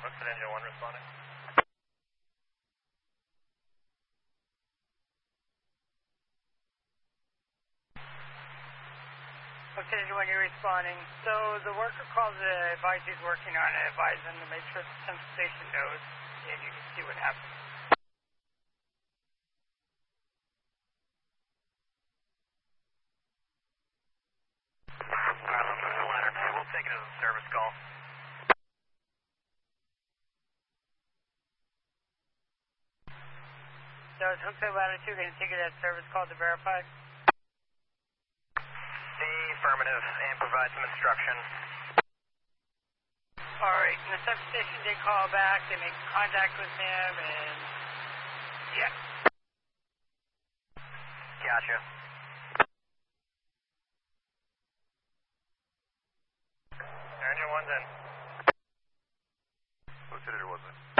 Looks at engine 1 responding. Looks at engine 1, you're responding. So the worker calls the advise he's working on it, advise him to make sure the central station knows, and you can see what happens. Alright, let's put the ladder. We'll take it as a service call. So it's hooked to ladder 2, going to take it as service call to verify? The affirmative, and provide some instruction. Alright, and the central station did call back, they make contact with him, and yeah. Gotcha. Engine 1's in. Who said it wasn't?